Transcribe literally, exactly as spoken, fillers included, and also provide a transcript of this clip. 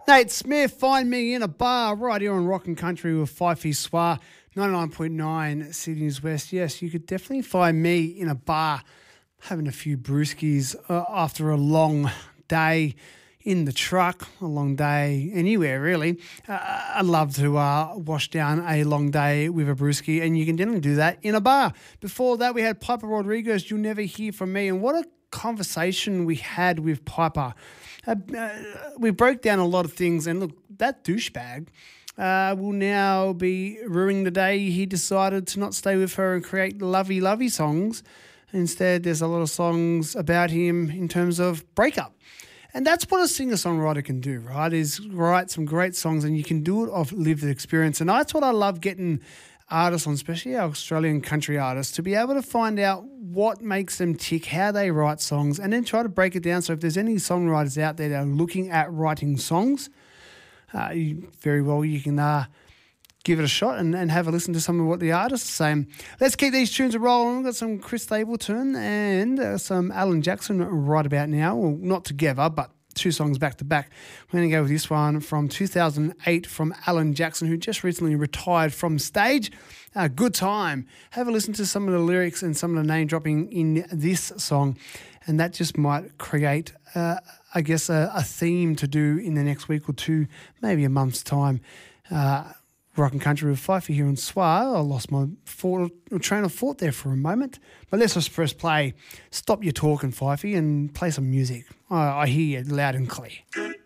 Nate Smith, Find Me in a Bar, right here on Rock and Country with Fifey Swar, ninety-nine point nine Sydney's West. Yes, you could definitely find me in a bar having a few brewskis uh, after a long day in the truck, a long day anywhere really. Uh, I love to uh, wash down a long day with a brewski, and you can definitely do that in a bar. Before that, we had Piper Rodriguez, You'll Never Hear From Me, and what a conversation we had with Piper. Uh, uh, we broke down a lot of things, and look, that douchebag uh, will now be ruining the day. He decided to not stay with her and create lovey, lovey songs. Instead, there's a lot of songs about him in terms of breakup. And that's what a singer-songwriter can do, right, is write some great songs, and you can do it off lived experience. And that's what I love getting artists on, especially our Australian country artists, to be able to find out what makes them tick, how they write songs, and then try to break it down. So if there's any songwriters out there that are looking at writing songs, uh, you, very well you can uh, give it a shot and, and have a listen to some of what the artists are saying. Let's keep these tunes rolling. We've got some Chris Stapleton and uh, some Alan Jackson right about now. Well, not together, but two songs back to back. We're going to go with this one from two thousand eight from Alan Jackson, who just recently retired from stage. Uh, good time. Have a listen to some of the lyrics and some of the name dropping in this song, and that just might create, uh, I guess, a, a theme to do in the next week or two, maybe a month's time. Uh, Rock and Country with Fifey here on S W R. I lost my thought, train of thought there for a moment. But let's just press play. Stop your talking, Fifey, and play some music. I, I hear you loud and clear.